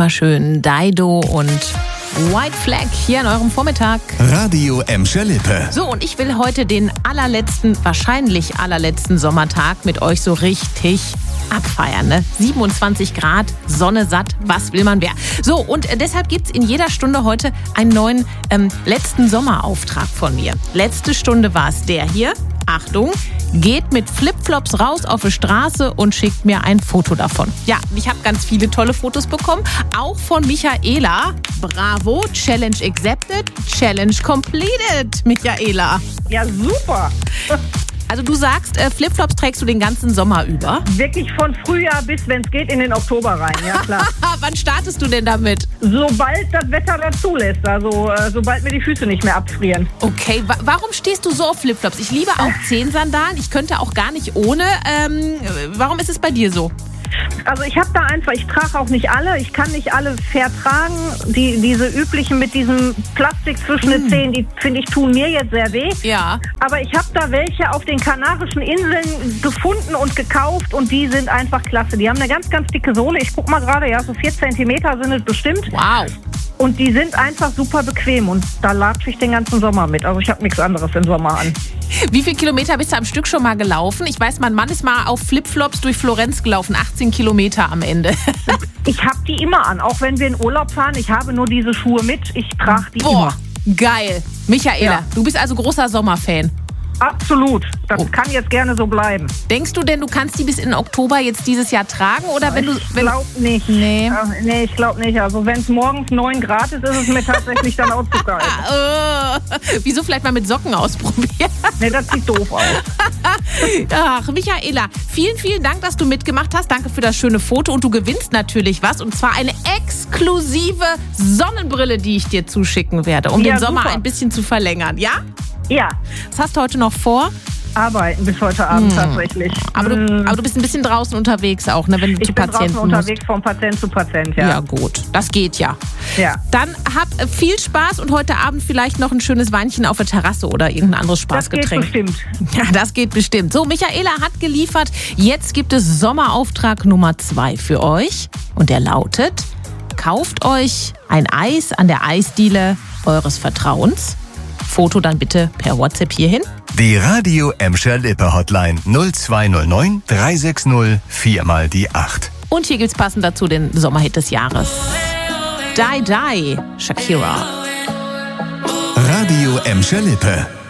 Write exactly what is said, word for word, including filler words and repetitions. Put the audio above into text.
immer schön Dido und White Flag hier in eurem Vormittag. Radio Emscher Lippe. So, und ich will heute den allerletzten, wahrscheinlich allerletzten Sommertag mit euch so richtig abfeiern. Ne? siebenundzwanzig Grad, Sonne satt, was will man mehr? So, und deshalb gibt es in jeder Stunde heute einen neuen ähm, letzten Sommerauftrag von mir. Letzte Stunde war es der hier. Achtung, geht mit Flipflops raus auf die Straße und schickt mir ein Foto davon. Ja, ich habe ganz viele tolle Fotos bekommen, auch von Michaela. Bravo, Challenge accepted, Challenge completed, Michaela. Ja, super. Also du sagst, äh, Flipflops trägst du den ganzen Sommer über? Wirklich von Frühjahr bis, wenn es geht, in den Oktober rein, ja klar. Wann startest du denn damit? Sobald das Wetter das zulässt, also äh, sobald mir die Füße nicht mehr abfrieren. Okay, wa- warum stehst du so auf Flipflops? Ich liebe auch Zehensandalen, ich könnte auch gar nicht ohne. Ähm, warum ist es bei dir so? Also ich habe da einfach, ich trage auch nicht alle, ich kann nicht alle vertragen. Die, diese üblichen mit diesem Plastik zwischen den Zehen, die finde ich tun mir jetzt sehr weh. Ja. Aber ich habe da welche auf den Kanarischen Inseln gefunden und gekauft und die sind einfach klasse. Die haben eine ganz, ganz dicke Sohle. Ich guck mal gerade, ja, so vier Zentimeter sind es bestimmt. Wow. Und die sind einfach super bequem und da latsche ich den ganzen Sommer mit. Also ich habe nichts anderes im Sommer an. Wie viele Kilometer bist du am Stück schon mal gelaufen? Ich weiß, mein Mann ist mal auf Flipflops durch Florenz gelaufen, achtzehn Kilometer am Ende. Ich habe die immer an, auch wenn wir in Urlaub fahren. Ich habe nur diese Schuhe mit, ich trage die Boah, immer. geil. Michaela, Ja. du bist also großer Sommerfan. Absolut, das Oh. kann jetzt gerne so bleiben. Denkst du denn, du kannst die bis in Oktober jetzt dieses Jahr tragen? Oder wenn du... Ich Wenn, glaube nicht. Nee. Äh, nee, ich glaube nicht. Also wenn es morgens neun Grad ist, ist es mir tatsächlich dann auch zu kalt. Ah, äh, wieso vielleicht mal mit Socken ausprobieren? Nee, das sieht doof aus. Ach, Michaela, vielen, vielen Dank, dass du mitgemacht hast. Danke für das schöne Foto. Und du gewinnst natürlich was. Und zwar eine exklusive Sonnenbrille, die ich dir zuschicken werde, um Ja, den Sommer super. ein bisschen zu verlängern. Ja? Ja, Was hast du heute noch vor? arbeiten bis heute Abend tatsächlich. Aber du, Mm, aber du bist ein bisschen draußen unterwegs auch, ne, wenn du ich zu bin Patienten draußen musst. unterwegs von Patient zu Patient, Ja. ja. gut. Das geht ja. Ja. Dann hab äh, viel Spaß und heute Abend vielleicht noch ein schönes Weinchen auf der Terrasse oder irgendein anderes Das geht Spaßgetränk. bestimmt. Ja, das geht bestimmt. So, Michaela hat geliefert. Jetzt gibt es Sommerauftrag Nummer zwei für euch. Und der lautet: Kauft euch ein Eis an der Eisdiele eures Vertrauens. Foto dann bitte per WhatsApp hierhin. Die Radio Emscher Lippe Hotline null zwei null neun drei sechs null vier mal die acht. Und hier gibt's passend dazu den Sommerhit des Jahres. Die Die, Shakira. Radio Emscher Lippe.